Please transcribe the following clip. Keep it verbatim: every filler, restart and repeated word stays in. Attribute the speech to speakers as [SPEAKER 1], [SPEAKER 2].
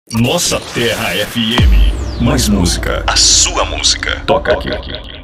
[SPEAKER 1] Nossa Terra F M. Mais música.
[SPEAKER 2] A sua música.
[SPEAKER 1] Toca aqui.